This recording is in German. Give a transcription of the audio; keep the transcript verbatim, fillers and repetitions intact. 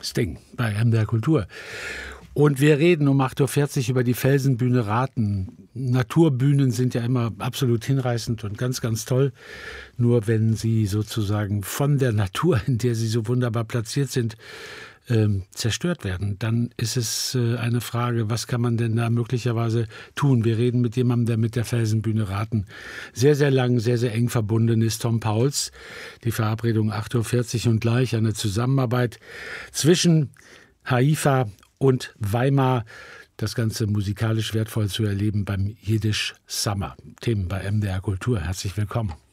Sting bei M D R Kultur. Und wir reden um acht Uhr vierzig über die Felsenbühne Rathen. Naturbühnen sind ja immer absolut hinreißend und ganz, ganz toll. Nur wenn sie sozusagen von der Natur, in der sie so wunderbar platziert sind, ähm, zerstört werden, dann ist es äh, eine Frage, was kann man denn da möglicherweise tun? Wir reden mit jemandem, der mit der Felsenbühne Rathen sehr, sehr lang, sehr, sehr eng verbunden ist, Tom Pauls. Die Verabredung acht Uhr vierzig und gleich eine Zusammenarbeit zwischen Haifa und Weimar, das Ganze musikalisch wertvoll zu erleben beim Jiddisch Summer. Themen bei M D R Kultur. Herzlich willkommen.